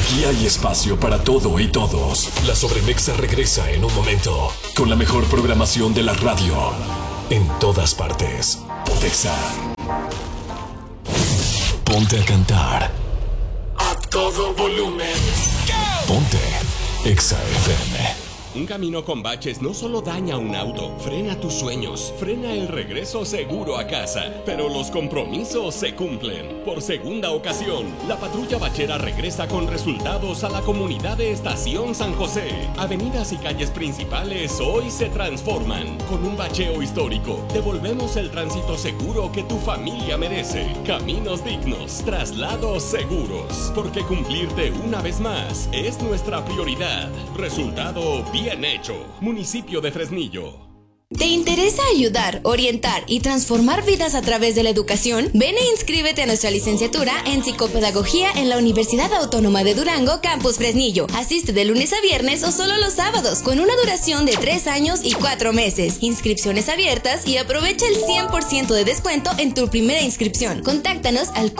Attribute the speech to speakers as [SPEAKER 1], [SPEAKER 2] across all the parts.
[SPEAKER 1] Aquí hay espacio para todo y todos. La Sobremexa regresa en un momento con la mejor programación de la radio en todas partes. Pontexa. Ponte a cantar a todo volumen. Ponte Exa FM.
[SPEAKER 2] Un camino con baches no solo daña un auto, frena tus sueños, frena el regreso seguro a casa, pero los compromisos se cumplen. Por segunda ocasión, la patrulla bachera regresa con resultados a la comunidad de Estación San José. Avenidas y calles principales hoy se transforman. Con un bacheo histórico, devolvemos el tránsito seguro que tu familia merece. Caminos dignos, traslados seguros, porque cumplirte una vez más es nuestra prioridad. Resultado bien hecho. Municipio de Fresnillo.
[SPEAKER 3] ¿Te interesa ayudar, orientar y transformar vidas a través de la educación? Ven e inscríbete a nuestra licenciatura en Psicopedagogía en la Universidad Autónoma de Durango, Campus Fresnillo. Asiste de lunes a viernes o solo los sábados, con una duración de 3 años y 4 meses. Inscripciones abiertas y aprovecha el 100% de descuento en tu primera inscripción. Contáctanos al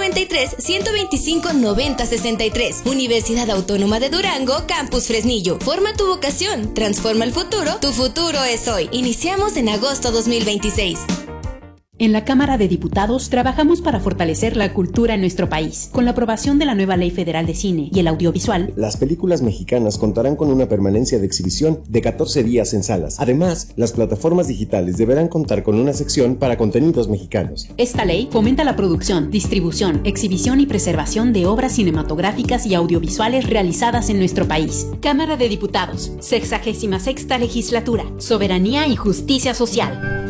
[SPEAKER 3] 493-125-9063. Universidad Autónoma de Durango, Campus Fresnillo. Forma tu vocación, transforma el futuro, tu futuro es hoy. Iniciamos en agosto 2026.
[SPEAKER 4] En la Cámara de Diputados trabajamos para fortalecer la cultura en nuestro país. Con la aprobación de la nueva Ley Federal de Cine y el Audiovisual,
[SPEAKER 5] las películas mexicanas contarán con una permanencia de exhibición de 14 días en salas. Además, las plataformas digitales deberán contar con una sección para contenidos mexicanos.
[SPEAKER 4] Esta ley fomenta la producción, distribución, exhibición y preservación de obras cinematográficas y audiovisuales realizadas en nuestro país. Cámara de Diputados, 66ª Legislatura, Soberanía y Justicia Social.